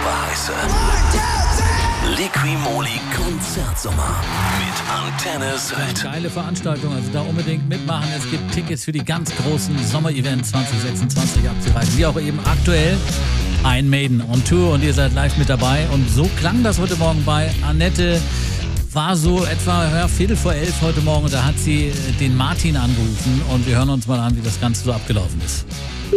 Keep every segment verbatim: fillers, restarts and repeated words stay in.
super heiße Liqui-Moly Konzertsommer mit Antenne Sylt. Geile Veranstaltung, also da unbedingt mitmachen. Es gibt Tickets für die ganz großen Sommer-Events zwanzig sechsundzwanzig abzureißen. Wie auch eben aktuell Iron Maiden on Tour und ihr seid live mit dabei. Und so klang das heute Morgen bei Annette. War so etwa ja, Viertel vor elf heute Morgen. Da hat sie den Martin angerufen und wir hören uns mal an, wie das Ganze so abgelaufen ist.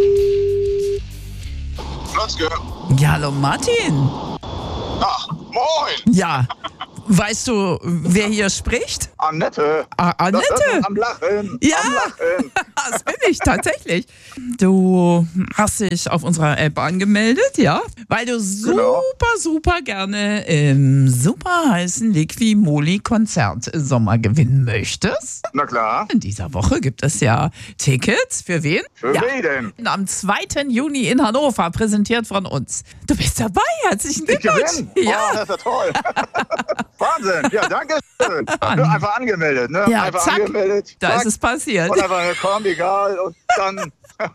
Platzke. Ja, hallo Martin. Ach, moin. Ja, weißt du, wer hier spricht? Annette. Ah, Annette? Das ist am Lachen. Ja, Am Lachen. das bin ich tatsächlich. Du hast dich auf unserer App angemeldet, ja? Weil du super, Genau. super gerne im super heißen Liqui-Moly Konzertsommer gewinnen möchtest. Na klar. In dieser Woche gibt es ja Tickets. Für wen? Für ja. wen denn? Am zweiten Juni in Hannover, präsentiert von uns. Du bist dabei, herzlichen Ich Glückwunsch. gewinne. Ja. Oh, das ist ja toll. Wahnsinn. Ja, danke schön. Mann. Einfach angemeldet, ne? Ja, einfach zack. angemeldet. Da zack. ist es passiert. Und einfach, komm, egal. Und dann,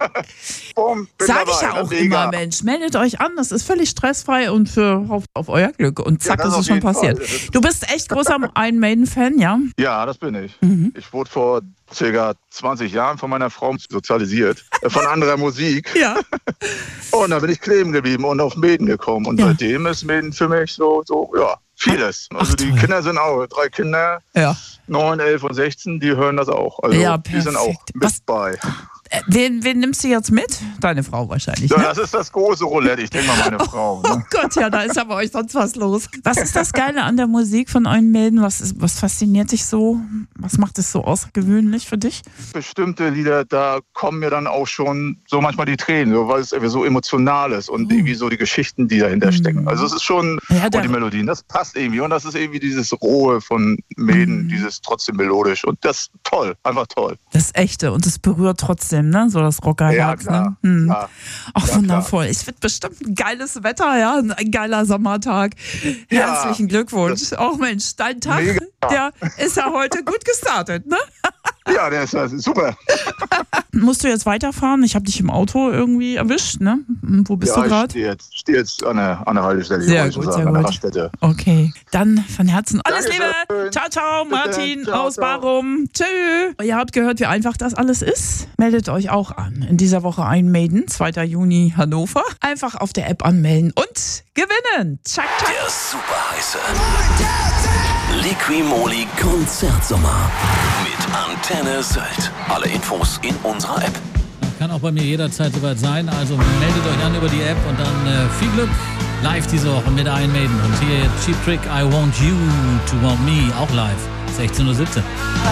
bumm, bin Sag dabei. ich ja auch Mega. immer, Mensch, meldet euch an, das ist völlig stressfrei und für auf, auf euer Glück. Und zack, Ja, das ist auf es schon jeden passiert. Fall. Das ist- Du bist echt großer Iron Maiden-Fan, ja? Ja, das bin ich. Mhm. Ich wurde vor circa zwanzig Jahren von meiner Frau sozialisiert. äh, Von anderer Musik. Ja. Und da bin ich kleben geblieben und auf Maiden gekommen. Und Ja. seitdem ist Maiden für mich so, so ja, vieles. Also Ach, die toll. Kinder sind auch, drei Kinder, Ja. neun, elf und sechzehn, die hören das auch. Also Ja, die sind auch perfekt. mit Was- bei. Äh, wen, wen nimmst du jetzt mit? Deine Frau wahrscheinlich, Ja, ne? das ist das große Roulette, ich denke mal meine Frau. Oh Ne? Gott, ja, da ist ja bei euch sonst was los. Was ist das Geile an der Musik von Iron Maiden? Was, ist, was fasziniert dich so? Was macht es so außergewöhnlich für dich? Bestimmte Lieder, da kommen mir dann auch schon so manchmal die Tränen, so, weil es irgendwie so emotional ist und irgendwie so die Geschichten, die dahinter stecken. Also es ist schon, Ja, der- und die Melodien, das passt irgendwie. Und das ist irgendwie dieses Rohe von Maiden, dieses trotzdem melodisch. Und das ist toll, einfach toll. Das Echte und es berührt trotzdem, ne? So das Rockerherz, Ja, klar. ne? Hm. Ja. Ach, Ja, wundervoll. Es wird bestimmt ein geiles Wetter, ja, ein geiler Sommertag. Ja, Herzlichen Glückwunsch. Auch Mensch, dein Tag, Mega. der ist ja heute gut gestartet, ne? Ja, der ist, das ist super. Musst du jetzt weiterfahren? Ich habe dich im Auto irgendwie erwischt, ne? Hm, Wo bist ja, du ich gerade? stehe jetzt, steh jetzt an der, an der Haltestelle. Sehr wollte ich gut, sagen, sehr an der gut. Raststätte. Okay, dann von Herzen alles Dankeschön. Liebe. Ciao, ciao, Martin Bitte. Ciao, aus ciao. Barum. Tschö. Ihr habt gehört, wie einfach das alles ist. Meldet euch auch an. In dieser Woche Iron Maiden, zweiten Juni Hannover. Einfach auf der App anmelden und gewinnen. Zack, zack. Der super heiße Liqui-Moly Konzertsommer mit Antenne Sylt. Alle Infos in unserer App. Kann auch bei mir jederzeit soweit sein. Also meldet euch an über die App und dann äh, viel Glück live diese Woche mit Iron Maiden. Und hier Cheap Trick, I Want You to Want Me, auch live, sechzehn Uhr siebzehn.